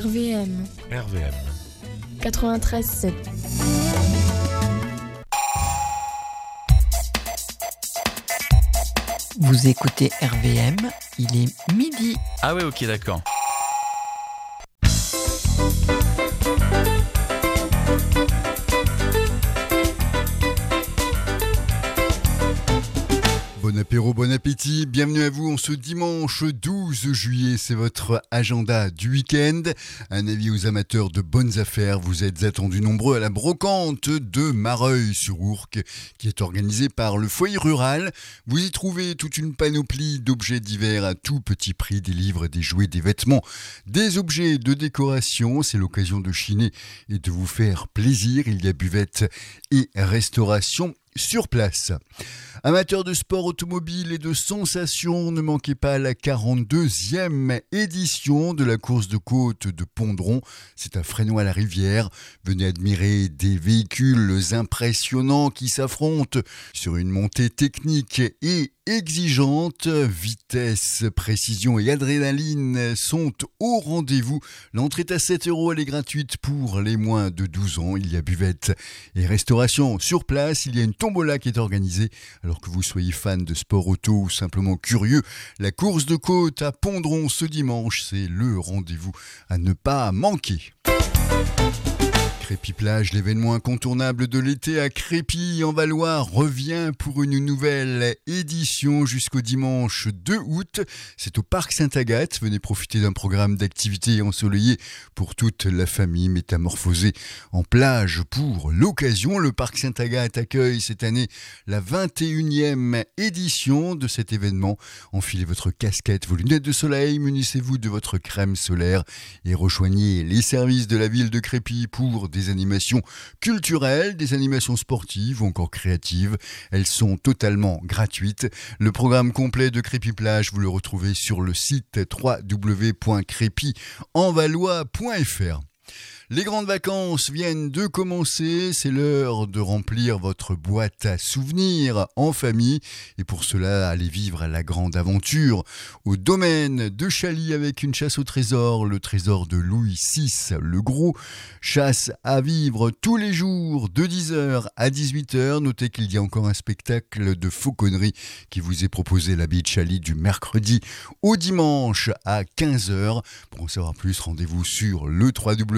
RVM RVM 93.7. Vous écoutez RVM, il est midi. Ah ouais, ok, d'accord. Bon apéro, bon appétit, bienvenue à vous en ce dimanche 12 juillet, c'est votre agenda du week-end. Un avis aux amateurs de bonnes affaires, vous êtes attendus nombreux à la brocante de Mareuil-sur-Ourcq qui est organisée par le foyer rural. Vous y trouvez toute une panoplie d'objets divers à tout petit prix, des livres, des jouets, des vêtements, des objets de décoration. C'est l'occasion de chiner et de vous faire plaisir. Il y a buvette et restauration sur place. Amateurs de sport automobile et de sensations, ne manquez pas la 42e édition de la course de côte de Pondron. C'est à Fresnoy-la-Rivière. Venez admirer des véhicules impressionnants qui s'affrontent sur une montée technique et exigeante. Vitesse, précision et adrénaline sont au rendez-vous. L'entrée est à 7 €, elle est gratuite pour les moins de 12 ans. Il y a buvette et restauration sur place. Il y a une tombola qui est organisée. Alors que vous soyez fan de sport auto ou simplement curieux, la course de côte à Pondron ce dimanche, c'est le rendez-vous à ne pas manquer. Crépy-Plage, l'événement incontournable de l'été à Crépy en Valois, revient pour une nouvelle édition jusqu'au dimanche 2 août. C'est au Parc Sainte-Agathe. Venez profiter d'un programme d'activités ensoleillées pour toute la famille, métamorphosée en plage pour l'occasion. Le Parc Sainte-Agathe accueille cette année la 21e édition de cet événement. Enfilez votre casquette, vos lunettes de soleil, munissez-vous de votre crème solaire et rejoignez les services de la ville de Crépy pour des animations culturelles, des animations sportives ou encore créatives. Elles sont totalement gratuites. Le programme complet de Crépy-Plage, vous le retrouvez sur le site www.crépyenvalois.fr. Les grandes vacances viennent de commencer, c'est l'heure de remplir votre boîte à souvenirs en famille et pour cela, allez vivre la grande aventure au domaine de Chaly avec une chasse au trésor, le trésor de Louis VI le Gros, chasse à vivre tous les jours de 10h à 18h. Notez qu'il y a encore un spectacle de fauconnerie qui vous est proposé à l'abbaye de Chaly du mercredi au dimanche à 15h. Pour en savoir plus, rendez-vous sur le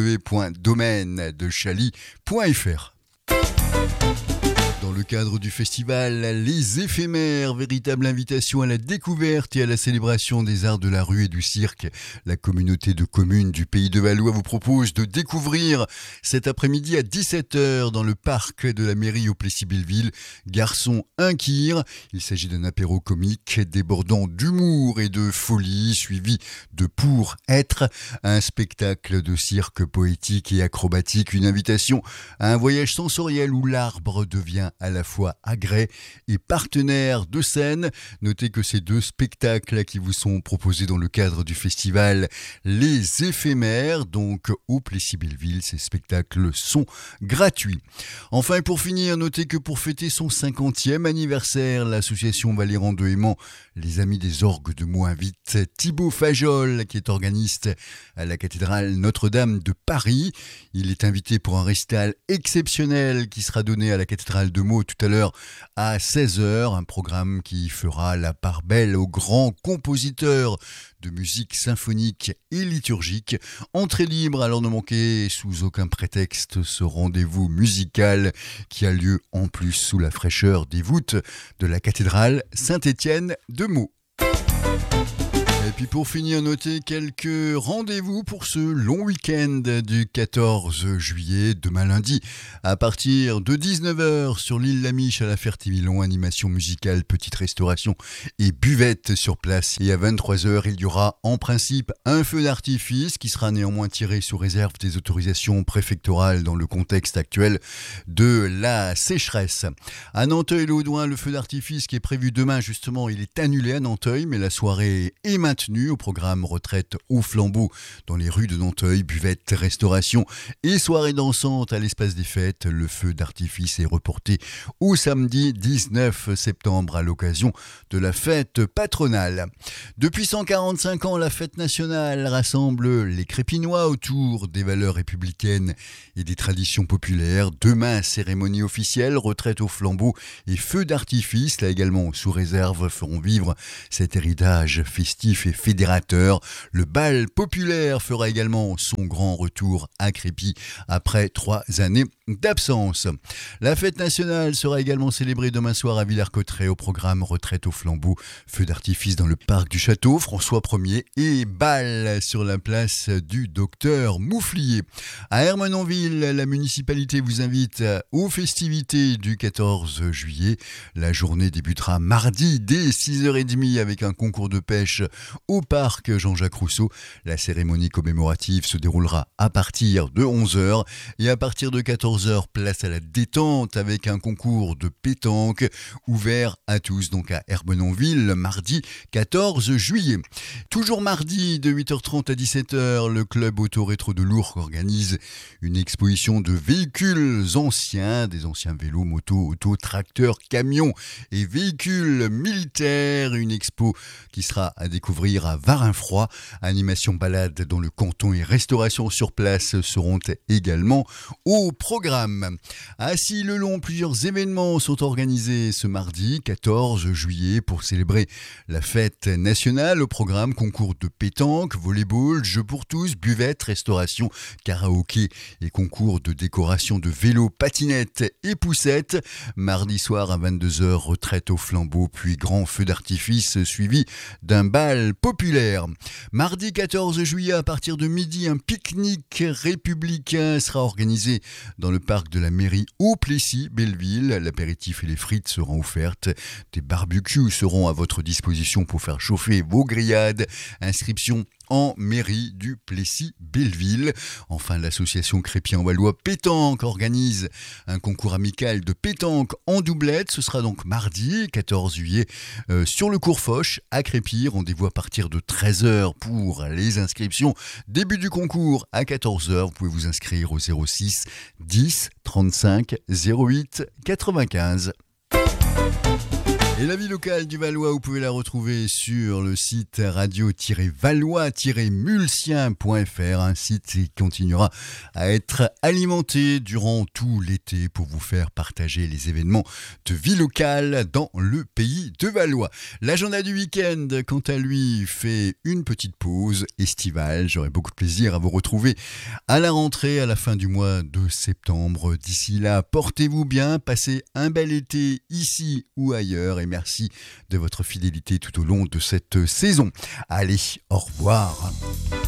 www.domainedechaly.fr. Dans le cadre du festival Les Éphémères, véritable invitation à la découverte et à la célébration des arts de la rue et du cirque, la communauté de communes du Pays de Valois vous propose de découvrir cet après-midi à 17h dans le parc de la mairie au Plessis-Belleville, Garçon Inquire. Il s'agit d'un apéro comique débordant d'humour et de folie, suivi de Pour Être, un spectacle de cirque poétique et acrobatique, une invitation à un voyage sensoriel où l'arbre devient à la fois agrès et partenaire de scène. Notez que ces deux spectacles qui vous sont proposés dans le cadre du festival Les Éphémères, donc au Plessis-Belleville, ces spectacles sont gratuits. Enfin, et pour finir, notez que pour fêter son 50e anniversaire, l'association Valéran de Aimant, les Amis des Orgues de Meaux invite Thibaut Fajol, qui est organiste à la cathédrale Notre-Dame de Paris. Il est invité pour un récital exceptionnel qui sera donné à la cathédrale de Meaux tout à l'heure à 16h, un programme qui fera la part belle aux grands compositeurs de musique symphonique et liturgique. Entrée libre, alors ne manquez sous aucun prétexte ce rendez-vous musical qui a lieu en plus sous la fraîcheur des voûtes de la cathédrale Saint-Étienne de Meaux. Et puis pour finir, notez quelques rendez-vous pour ce long week-end du 14 juillet, demain lundi, à partir de 19h sur l'île Lamiche à la Ferté-Milon, animation musicale, petite restauration et buvette sur place. Et à 23h, il y aura en principe un feu d'artifice qui sera néanmoins tiré sous réserve des autorisations préfectorales dans le contexte actuel de la sécheresse. À Nanteuil-le-Haudouin, le feu d'artifice qui est prévu demain, justement, il est annulé à Nanteuil, mais la soirée est maintenant maintenu au programme retraite au flambeau dans les rues de Nanteuil, buvette, restauration et soirée dansante à l'espace des fêtes. Le feu d'artifice est reporté au samedi 19 septembre à l'occasion de la fête patronale. Depuis 145 ans, la fête nationale rassemble les Crépinois autour des valeurs républicaines et des traditions populaires. Demain, cérémonie officielle, retraite au flambeau et feu d'artifice. Là également, sous réserve, feront vivre cet héritage festif et fédérateur. Le bal populaire fera également son grand retour à Crépy après 3 années d'absence. La fête nationale sera également célébrée demain soir à Villers-Cotterêts au programme retraite au flambeau, feu d'artifice dans le parc du château François Ier et bal sur la place du docteur Mouflier. À Ermenonville, la municipalité vous invite aux festivités du 14 juillet. La journée débutera mardi dès 6h30 avec un concours de pêche au parc Jean-Jacques Rousseau. La cérémonie commémorative se déroulera à partir de 11h et à partir de 14h, place à la détente avec un concours de pétanque ouvert à tous, donc à Ermenonville, mardi 14 juillet. Toujours mardi de 8h30 à 17h, le club auto-rétro de Lourdes organise une exposition de véhicules anciens, des anciens vélos, motos, autos, tracteurs, camions et véhicules militaires. Une expo qui sera à découvrir à Varinfroid. Animation balade dans le canton et restauration sur place seront également au programme. À Assy-le-Long, plusieurs événements sont organisés ce mardi 14 juillet pour célébrer la fête nationale. Au programme, concours de pétanque, volleyball, jeux pour tous, buvette, restauration, karaoké et concours de décoration de vélos, patinettes et poussettes. Mardi soir à 22h, retraite au flambeau, puis grand feu d'artifice suivi d'un bal populaire. Mardi 14 juillet, à partir de midi, un pique-nique républicain sera organisé dans le parc de la mairie au Plessis-Belleville. L'apéritif et les frites seront offertes. Des barbecues seront à votre disposition pour faire chauffer vos grillades. Inscription en mairie du Plessis-Belleville. Enfin, l'association Crépy-en-Valois Pétanque organise un concours amical de pétanque en doublette. Ce sera donc mardi 14 juillet sur le cours Foch à Crépy. Rendez-vous à partir de 13h pour les inscriptions. Début du concours à 14h. Vous pouvez vous inscrire au 06 10 35 08 95. Et la vie locale du Valois, vous pouvez la retrouver sur le site radio-valois-mulsien.fr, un site qui continuera à être alimenté durant tout l'été pour vous faire partager les événements de vie locale dans le pays de Valois. L'agenda du week-end, quant à lui, fait une petite pause estivale. J'aurai beaucoup de plaisir à vous retrouver à la rentrée, à la fin du mois de septembre. D'ici là, portez-vous bien, passez un bel été ici ou ailleurs et merci de votre fidélité tout au long de cette saison. Allez, au revoir.